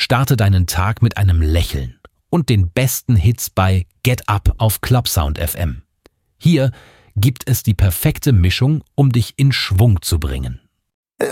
Starte deinen Tag mit einem Lächeln und den besten Hits bei Get Up auf Clubsound FM. Hier gibt es die perfekte Mischung, um dich in Schwung zu bringen.